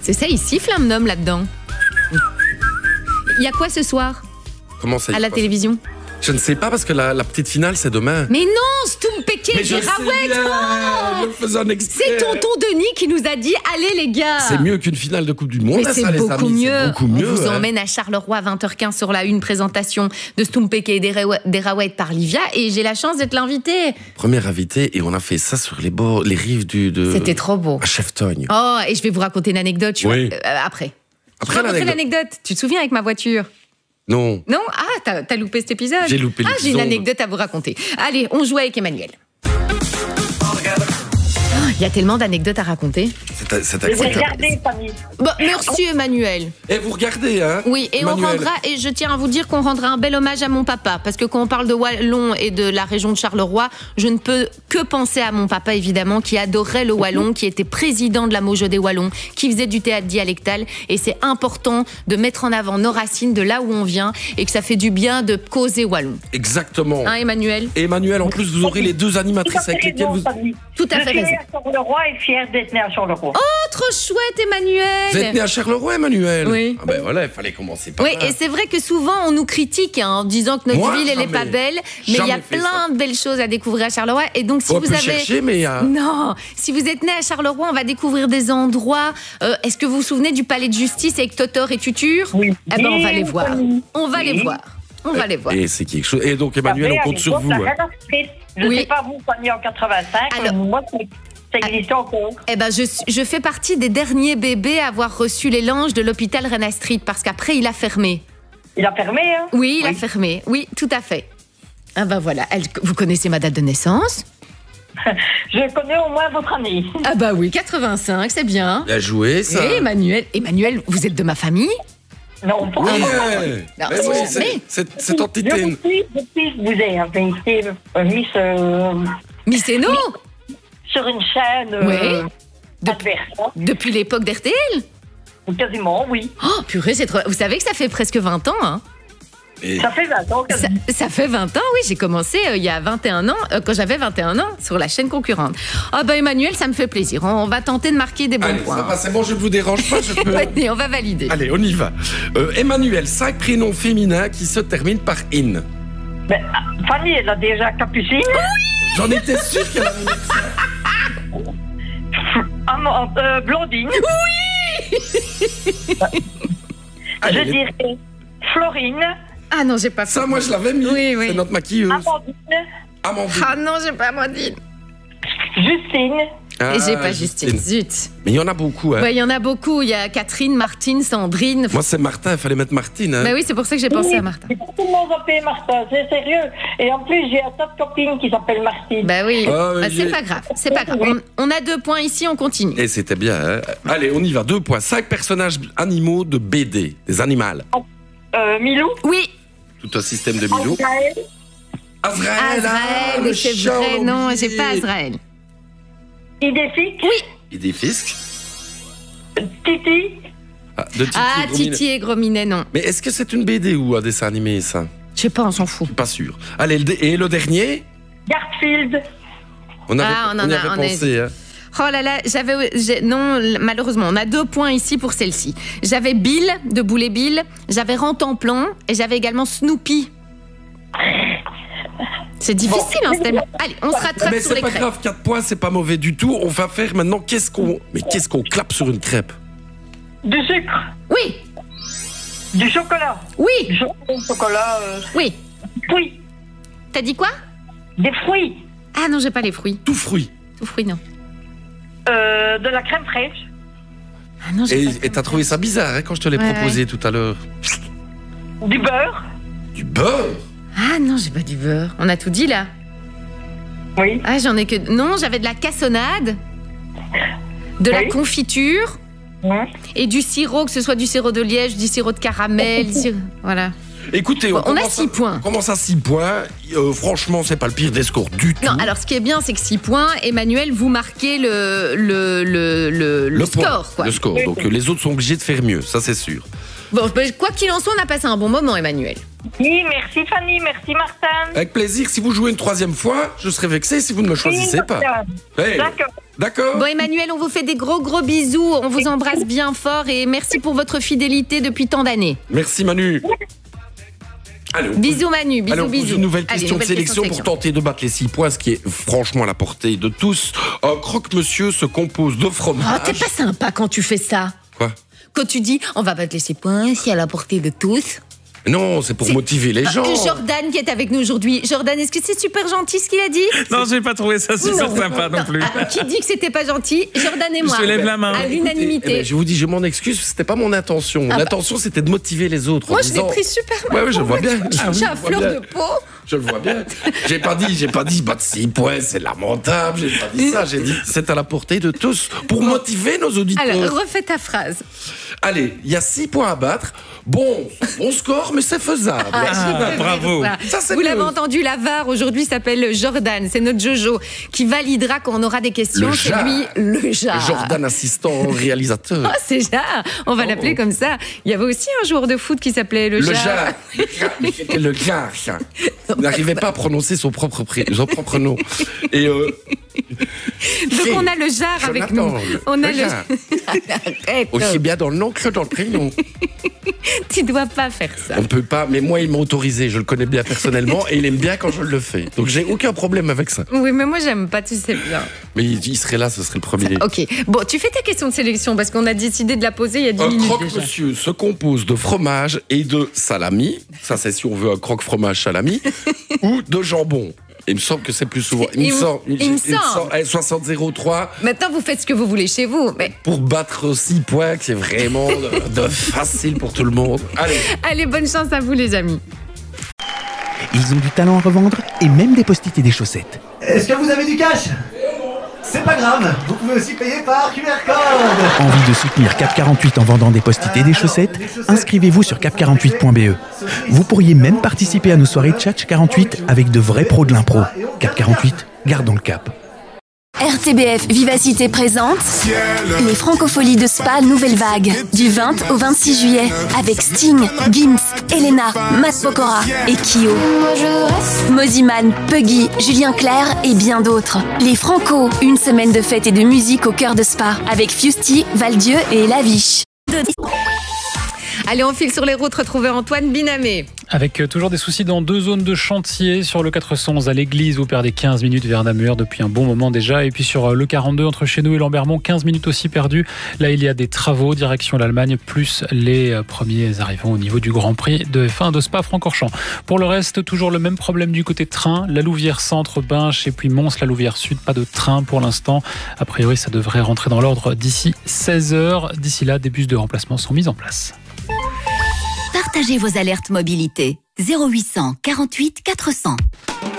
C'est ça, il siffle un homme là-dedans. Il y a quoi ce soir Comment ça à la télévision? Je ne sais pas parce que la petite finale c'est demain. Mais non, Stumpeke Mais je sais Derawet. bien, je le faisais en exprès. C'est tonton Denis qui nous a dit allez les gars. C'est mieux qu'une finale de Coupe du Monde. Mais c'est ça, les beaucoup amis, mieux. c'est beaucoup mieux. On vous hein. emmène à Charleroi à 20h15 sur la une présentation de Stumpeke Derawet par Livia et j'ai la chance d'être l'invitée. Premier invité et on a fait ça sur les bords, les rives de. C'était trop beau. À Cheftogne. Oh, et je vais vous raconter une anecdote. Oui. Après. Après l'anecdote. Tu te souviens avec ma voiture? Non. Non? Ah, t'as loupé cet épisode? J'ai loupé l'épisode. Ah, j'ai une l'épisode. anecdote à vous raconter. Allez, on joue avec Emmanuel. Il y a tellement d'anecdotes à raconter. C'est Je vais acceptable. regarder, Fanny. Bon, merci Emmanuel. Et vous regardez, hein? Oui, et Emmanuel. on rendra, et je tiens à vous dire qu'on rendra un bel hommage à mon papa, parce que quand on parle de Wallon et de la région de Charleroi, je ne peux que penser à mon papa, évidemment, qui adorait le Wallon, qui était président de la Mojo des Wallons, qui faisait du théâtre dialectal, et c'est important de mettre en avant nos racines de là où on vient, et que ça fait du bien de causer Wallon. Exactement. Hein, Emmanuel? Et Emmanuel, en plus, vous aurez les deux Tout à animatrices fait avec lesquelles raison, vous. Fanny. Tout à fait Je suis raison. née à Charleroi et fière d'être née à Charleroi. Oh, trop chouette, Emmanuel! Vous êtes né à Charleroi, Emmanuel? Oui. Ah ben voilà, il fallait commencer par Oui, là. et c'est vrai que souvent on nous critique hein, en disant que notre Moi, ville elle est jamais. pas belle, mais il y a Jamais fait plein ça. de belles choses à découvrir à Charleroi. Et donc si On vous peut avez chercher, mais il y a. non, si vous êtes né à Charleroi, on va découvrir des endroits. Est-ce que vous vous souvenez du palais de justice avec Totor et Tutur? Oui. Eh ben on va les voir. Oui. On va les Oui. voir. On va les voir. Et c'est quelque chose. Et donc, Emmanuel, on compte sur vous. hein. Je ne Oui. sais pas vous, Fanny, en 85, Alors- mais moi, ça existe encore. Eh ben je fais partie des derniers bébés à avoir reçu les langes de l'hôpital Rena Street parce qu'après il a fermé. Il a fermé, hein? Oui, il a fermé. Oui, tout à fait. Ah ben voilà. Vous connaissez ma date de naissance? Je connais au moins votre année. Ah bah oui, 85, c'est bien. Bien joué, ça. Et Emmanuel, vous êtes de ma famille? Non, pas Oui, Non, mais c'est oui, jamais. cette entité. Depuis que vous avez invité Miss Mycéno? sur une chaîne Oui. adverse. hein. Depuis l'époque d'RTL? Quasiment, oui. Oh, purée, vous savez que ça fait presque 20 ans, hein? Et- Ça fait 20 ans. Ça fait 20 ans, oui. J'ai commencé il y a 21 ans, quand j'avais 21 ans, sur la chaîne concurrente. Ah bah Emmanuel, ça me fait plaisir. On va tenter de marquer des bons Allez, ça points. va, c'est bon, je ne vous dérange pas, je peux. Allez, on va valider. Allez, on y va. Emmanuel, 5 prénoms féminins qui se terminent par in. Ben, Fanny, elle a déjà Capucine. J'en étais sûr qu'elle avait mis ça. Blondine. Allez, Je dirais Florine. Ah non, j'ai pas fait. Ça, moi, je l'avais mis. Oui, oui. C'est notre maquilleuse. Amandine. Amandine. Ah non, j'ai pas Amandine. Justine. Ah, Et j'ai pas Justine. Zut. Mais il y en a beaucoup. Hein. Ouais, il y en a beaucoup. Il y a Catherine, Martine, Sandrine. Moi, c'est Martin, il fallait mettre Martine. Hein. Bah oui, c'est pour ça que j'ai pensé à Martin. Tout le monde s'appelle Martin, c'est sérieux. Et en plus, j'ai un tas de copines qui s'appellent Martine. Bah oui, Ah, Bah, j'ai- c'est pas grave, c'est pas grave. On a 2 points ici, on continue. Et c'était bien. Hein. Allez, on y va. 2 points. 5 personnages animaux de BD, des animaux. Milou. Oui, Tout un système de Milou. Azraël. Azraël, Azraël, c'est chat, vrai, on non, l'a j'ai oublié. pas Azraël. Idéfique. Et des fiscs. Titi. Ah, de Titi, Ah, Grominet. Titi et Grominet, non. Mais est-ce que c'est une BD ou un dessin animé, ça? Je sais pas, on s'en fout. Pas sûr. Allez, et le dernier? Garfield. On avait, Ah, on en y a- avait on a- pensé. Hein. Oh là là, non, malheureusement, on a 2 points ici pour celle-ci. J'avais Bill, de Boulet Bill, j'avais Rantanplan, et j'avais également Snoopy. C'est difficile, hein, c'était... Allez, on se rattrape Mais sur c'est les pas crêpes. grave, 4 points, c'est pas mauvais du tout. On va faire maintenant qu'est-ce qu'on clappe sur une crêpe? Du sucre. Oui, Du chocolat. oui, Du chocolat. oui. Fruits. T'as dit quoi? Des fruits. Ah non, j'ai pas les fruits. Tout fruit. Tout fruits, non. De la crème fraîche. Ah non, j'ai pas Et t'as trouvé ça bizarre hein, quand je te l'ai Ouais, proposé tout à l'heure. Du beurre. Du beurre? Ah non, j'ai pas du beurre. On a tout dit là. Oui. Ah, j'en ai que. Non, j'avais de la cassonade, de la Oui. confiture Hein. et du sirop, que ce soit du sirop de liège, du sirop de caramel. Voilà. Écoutez, Bon, on a commence 6 points. On commence à 6 points. Franchement, c'est pas le pire des scores du tout. Non, alors ce qui est bien, c'est que 6 points. Emmanuel, vous marquez le point, score, quoi. Le score. Donc les autres sont obligés de faire mieux, ça c'est sûr. Bon, ben, quoi qu'il en soit, on a passé un bon moment, Emmanuel. Oui, merci Fanny, merci Martin. Avec plaisir, si vous jouez une 3e fois, je serai vexé si vous ne me choisissez Oui, pas. Martin. Hey, D'accord. D'accord. Bon, Emmanuel, on vous fait des gros bisous. On vous embrasse bien fort et merci pour votre fidélité depuis tant d'années. Merci Manu. Allez, Bisous Manu, Allez, on pose bisous. une nouvelle Allez, question de nouvelle sélection question pour tenter de battre les 6 points, ce qui est franchement à la portée de tous. Un croque-monsieur se compose de fromage. Oh, t'es pas sympa quand tu fais ça. Quoi? Quand tu dis on va battre les 6 points, c'est à la portée de tous. Non, c'est pour motiver les gens. Jordan qui est avec nous aujourd'hui. Jordan, est-ce que c'est super gentil ce qu'il a dit? Non, j'ai pas trouvé ça super sympa non plus. Qui dit que c'était pas gentil? Jordan et moi. Je lève la main. À l'unanimité. Eh ben, je vous dis, je m'en excuse, c'était pas mon intention. Mon intention, c'était de motiver les autres. Moi, en je l'ai disant... pris super mal. Ouais, je le vois bien. J'ai un fleur de peau. Je le vois bien. J'ai pas dit, battre 6 points, c'est lamentable. J'ai pas dit ça. J'ai dit, c'est à la portée de tous pour motiver nos auditeurs. Alors, refais ta phrase. Allez, il y a 6 points à battre. Bon score, mais c'est faisable. Bravo. Ça, c'est Vous l'avez mieux. entendu, la VAR aujourd'hui s'appelle Jordan. C'est notre Jojo qui validera quand on aura des questions. Le C'est jar. lui, le jar. Jordan, assistant réalisateur. Oh, c'est Jar. On va l'appeler comme ça. Il y avait aussi un joueur de foot qui s'appelait le Le Jar. jar. Le jar. Il n'arrivait pas à prononcer son propre nom. Et Donc on a le Jar avec nous. On a le jar. Arrête. Aussi bien dans le nom que dans le prénom. Tu dois pas faire ça. On peut pas, mais moi il m'a autorisé, je le connais bien personnellement et il aime bien quand je le fais. Donc j'ai aucun problème avec ça. Oui, mais moi j'aime pas, tu sais bien. Mais il serait là, ce serait le premier. Ok. Bon, tu fais ta question de sélection parce qu'on a décidé de la poser il y a 10 Un minutes déjà. croque-monsieur se compose de fromage et de salami. Ça, c'est si on veut un croque-fromage salami. Ou de jambon. Il me semble que c'est plus souvent. Il me semble. 60-03 Maintenant, vous faites ce que vous voulez chez vous. Mais pour battre 6 points, qui est vraiment de facile pour tout le monde. Allez. allez, bonne chance à vous, les amis. Ils ont du talent à revendre et même des post-it et des chaussettes. Est-ce que vous avez du cash? C'est pas grave, vous pouvez aussi payer par QR code. Envie de soutenir Cap 48 en vendant des post-it et des chaussettes? Inscrivez-vous sur cap48.be. Vous pourriez même participer à nos soirées Tchatch 48 avec de vrais pros de l'impro. Cap 48, gardons le cap. RTBF Vivacité présente les Francopholies de Spa Nouvelle Vague du 20 au 26 juillet avec Sting, Gims, Elena, Matt Pokora et Kyo. Moziman, Puggy, Julien Clerc et bien d'autres. Les Franco, une semaine de fête et de musique au cœur de Spa avec Fusty, Valdieu et Laviche. Allez, on file sur les routes, retrouver Antoine Binamé. Avec toujours des soucis dans 2 zones de chantier. Sur le 411 à l'église, vous perdez 15 minutes vers Namur depuis un bon moment déjà. Et puis sur le 42 entre chez nous et Lambermont, 15 minutes aussi perdues. Là, il y a des travaux direction l'Allemagne, plus les premiers arrivants au niveau du Grand Prix de F1 de Spa-Francorchamps. Pour le reste, toujours le même problème du côté train. La Louvière Centre, Binche et puis Mons, la Louvière Sud. Pas de train pour l'instant. A priori, ça devrait rentrer dans l'ordre d'ici 16h. D'ici là, des bus de remplacement sont mis en place. Partagez vos alertes mobilité 0800 48 400.